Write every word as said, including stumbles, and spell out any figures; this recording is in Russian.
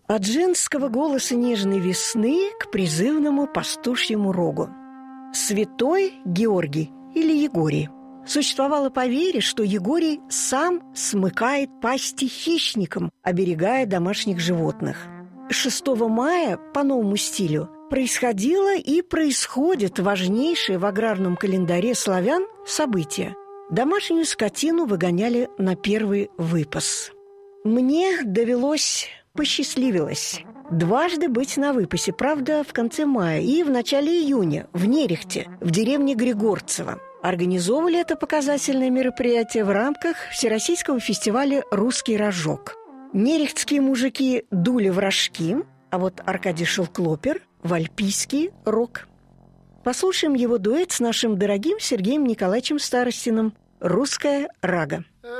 От женского голоса нежной весны к призывному пастушьему рогу. Святой Георгий или Егорий. Существовало поверье, что Егорий сам смыкает пасти хищникам, оберегая домашних животных. шестого мая по новому стилю происходило и происходит важнейшее в аграрном календаре славян событие. Домашнюю скотину выгоняли на первый выпас. Мне довелось, посчастливилось, дважды быть на выпасе, правда, в конце мая и в начале июня в Нерехте, в деревне Григорцево. Организовывали это показательное мероприятие в рамках Всероссийского фестиваля «Русский рожок». Нерехтские мужики дули в рожки, а вот Аркадий Шелклопер – в альпийский рог. Послушаем его дуэт с нашим дорогим Сергеем Николаевичем Старостиным «Русская рага».